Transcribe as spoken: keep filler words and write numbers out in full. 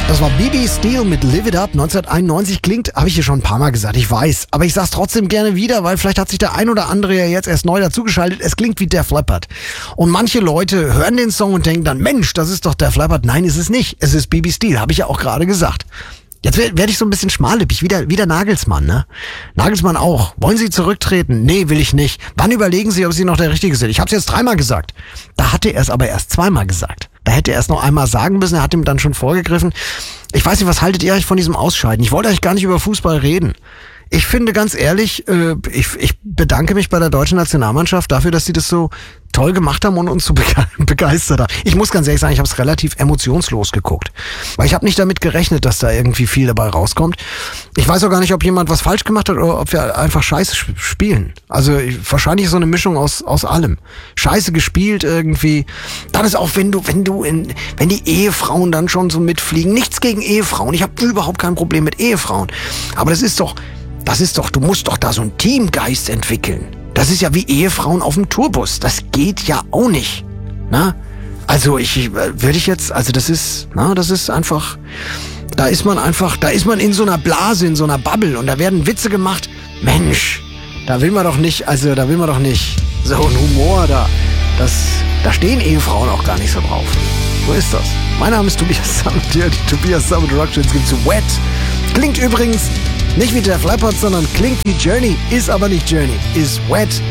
Das war B B Steel mit Live It Up neunzehnhunderteinundneunzig. Klingt, habe ich hier schon ein paar Mal gesagt, ich weiß. Aber ich sag's trotzdem gerne wieder, weil vielleicht hat sich der ein oder andere ja jetzt erst neu dazugeschaltet. Es klingt wie Def Leppard. Und manche Leute hören den Song und denken dann, Mensch, das ist doch Def Leppard. Nein, ist es nicht. Es ist B B Steel, habe ich ja auch gerade gesagt. Jetzt werde werd ich so ein bisschen schmallippig, wie der, wie der Nagelsmann, ne? Nagelsmann auch. Wollen Sie zurücktreten? Nee, will ich nicht. Wann überlegen Sie, ob Sie noch der Richtige sind? Ich habe es jetzt dreimal gesagt. Da hatte er es aber erst zweimal gesagt. Da hätte er es noch einmal sagen müssen, er hat ihm dann schon vorgegriffen. Ich weiß nicht, was haltet ihr eigentlich von diesem Ausscheiden? Ich wollte eigentlich gar nicht über Fußball reden. Ich finde ganz ehrlich, äh, ich, ich bedanke mich bei der deutschen Nationalmannschaft dafür, dass sie das so toll gemacht haben und uns so begeistert haben. Ich muss ganz ehrlich sagen, ich habe es relativ emotionslos geguckt. Weil ich habe nicht damit gerechnet, dass da irgendwie viel dabei rauskommt. Ich weiß auch gar nicht, ob jemand was falsch gemacht hat oder ob wir einfach scheiße spielen. Also ich, wahrscheinlich so eine Mischung aus aus allem. Scheiße gespielt irgendwie. Dann ist auch, wenn du, wenn du in, wenn die Ehefrauen dann schon so mitfliegen. Nichts gegen Ehefrauen. Ich habe überhaupt kein Problem mit Ehefrauen. Aber das ist doch, das ist doch, du musst doch da so einen Teamgeist entwickeln. Das ist ja wie Ehefrauen auf dem Tourbus. Das geht ja auch nicht. Na? Also ich würde ich jetzt, also das ist, na, das ist einfach, da ist man einfach, da ist man in so einer Blase, in so einer Bubble und da werden Witze gemacht. Mensch, da will man doch nicht, also da will man doch nicht so ein Humor da. Das, da stehen Ehefrauen auch gar nicht so drauf. So ist das. Mein Name ist Tobias Sammet, die Tobias Sammet Rockshins gibt's Wet. Klingt übrigens nicht wie Def Leppard, sondern klingt wie Journey, ist aber nicht Journey, ist Wet.